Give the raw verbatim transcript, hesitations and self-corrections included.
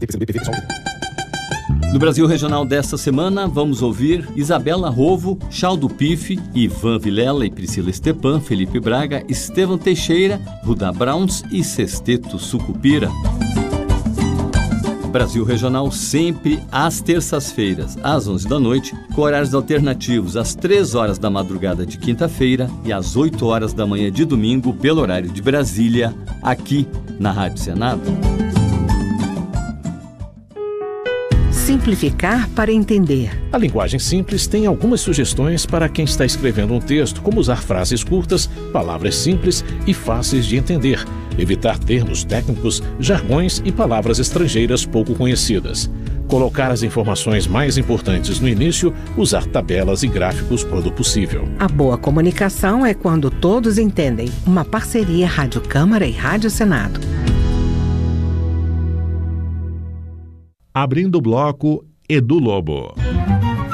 No Brasil Regional desta semana, vamos ouvir Isabela Rovo, Chaldo Pife, Ivan Vilela e Priscila Stepan, Felipe Braga, Estevão Teixeira, Ruda Browns e Sesteto Sucupira. Brasil Regional sempre às terças-feiras, às onze da noite, com horários alternativos às três horas da madrugada de quinta-feira e às oito horas da manhã de domingo, pelo horário de Brasília, aqui na Rádio Senado. Simplificar para entender. A linguagem simples tem algumas sugestões para quem está escrevendo um texto, como usar frases curtas, palavras simples e fáceis de entender, evitar termos técnicos, jargões e palavras estrangeiras pouco conhecidas. Colocar as informações mais importantes no início, usar tabelas e gráficos quando possível. A boa comunicação é quando todos entendem. Uma parceria Rádio Câmara e Rádio Senado. Abrindo o bloco, Edu Lobo.